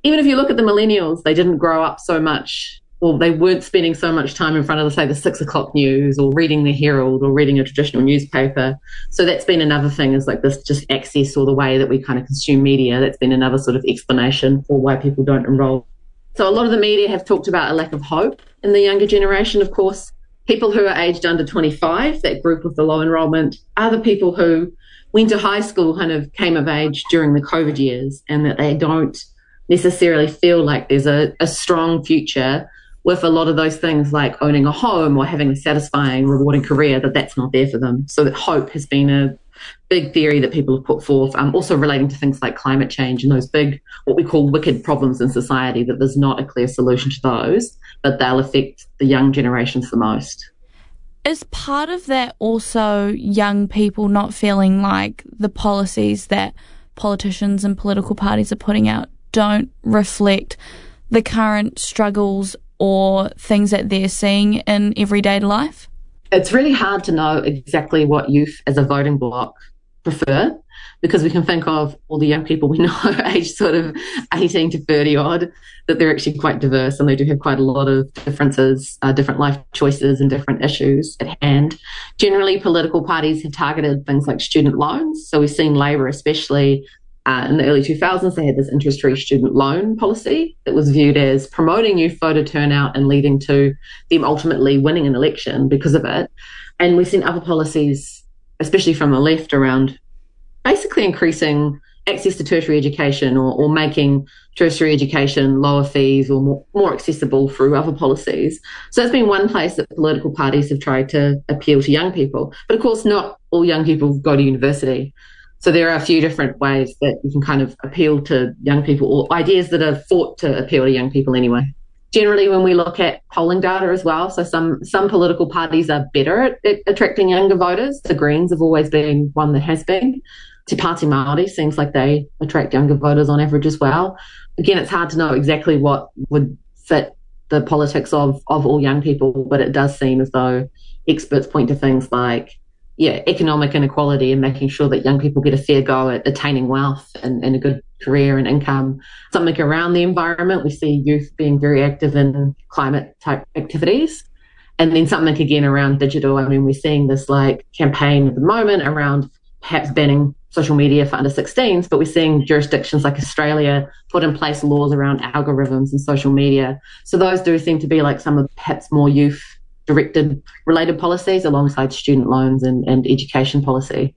even if you look at the millennials, they didn't grow up so much, or they weren't spending so much time in front of, say, the 6 o'clock news or reading the Herald or reading a traditional newspaper. So that's been another thing, is like this just access, or the way that we kind of consume media. That's been another sort of explanation for why people don't enroll. So a lot of the media have talked about a lack of hope in the younger generation. Of course, people who are aged under 25, that group with the low enrolment, are the people who went to high school, kind of came of age during the COVID years, and that they don't necessarily feel like there's a strong future with a lot of those things like owning a home or having a satisfying, rewarding career, that's not there for them. So that hope has been a big theory that people have put forth, also relating to things like climate change and those big, what we call wicked problems in society, that there's not a clear solution to those, but they'll affect the young generations the most. Is part of that also young people not feeling like the policies that politicians and political parties are putting out don't reflect the current struggles or things that they're seeing in everyday life? It's really hard to know exactly what youth as a voting bloc prefer, because we can think of all the young people we know aged sort of 18 to 30 odd, that they're actually quite diverse and they do have quite a lot of differences, different life choices and different issues at hand. Generally, political parties have targeted things like student loans. So we've seen Labor, especially in the early 2000s, they had this interest-free student loan policy that was viewed as promoting youth voter turnout and leading to them ultimately winning an election because of it. And we've seen other policies, especially from the left, around basically increasing access to tertiary education or making tertiary education lower fees or more accessible through other policies. So that's been one place that political parties have tried to appeal to young people. But of course, not all young people go to university. So there are a few different ways that you can kind of appeal to young people, or ideas that are thought to appeal to young people anyway. Generally, when we look at polling data as well, so some political parties are better at attracting younger voters. The Greens have always been one that has been. Te Pāti Māori seems like they attract younger voters on average as well. Again, it's hard to know exactly what would fit the politics of all young people, but it does seem as though experts point to things like economic inequality and making sure that young people get a fair go at attaining wealth and a good career and income. Something around the environment, we see youth being very active in climate-type activities. And then something again around digital. I mean, we're seeing this like campaign at the moment around perhaps banning social media for under 16s, but we're seeing jurisdictions like Australia put in place laws around algorithms and social media. So those do seem to be like some of perhaps more youth directed related policies alongside student loans and education policy.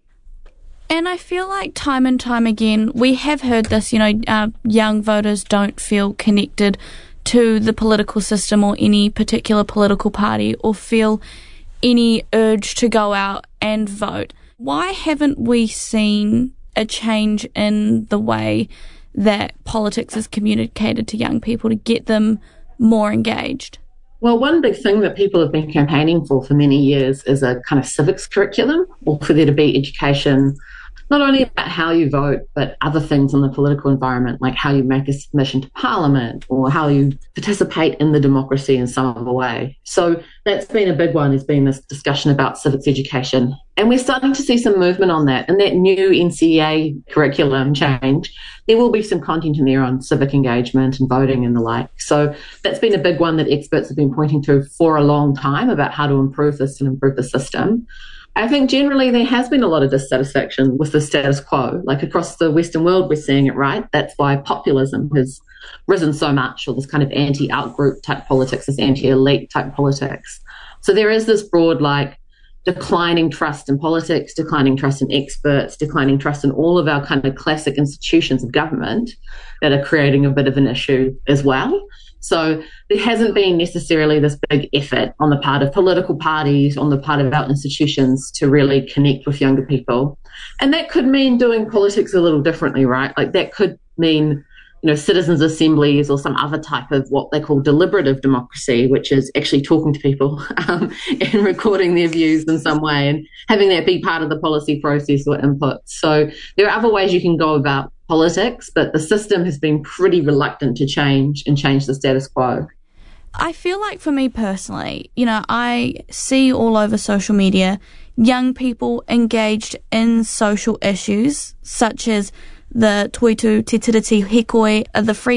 And I feel like time and time again, we have heard this, young voters don't feel connected to the political system or any particular political party or feel any urge to go out and vote. Why haven't we seen a change in the way that politics is communicated to young people to get them more engaged? Well, one big thing that people have been campaigning for many years is a kind of civics curriculum, or for there to be education, not only about how you vote, but other things in the political environment, like how you make a submission to Parliament or how you participate in the democracy in some other way. So that's been a big one, has been this discussion about civics education. And we're starting to see some movement on that. And that new NCEA curriculum change, there will be some content in there on civic engagement and voting and the like. So that's been a big one that experts have been pointing to for a long time about how to improve this and improve the system. I think generally there has been a lot of dissatisfaction with the status quo. Like across the Western world, we're seeing it, right? That's why populism has risen so much, or this kind of anti-outgroup type politics, this anti-elite type politics. So there is this broad declining trust in politics, declining trust in experts, declining trust in all of our kind of classic institutions of government that are creating a bit of an issue as well. So there hasn't been necessarily this big effort on the part of political parties, on the part of our institutions to really connect with younger people. And that could mean doing politics a little differently, right? Like that could mean, citizens' assemblies or some other type of what they call deliberative democracy, which is actually talking to people and recording their views in some way and having that be part of the policy process or input. So there are other ways you can go about politics, but the system has been pretty reluctant to change the status quo. I feel like for me personally, I see all over social media young people engaged in social issues such as the Toitū Te Tiriti Hikoi, the free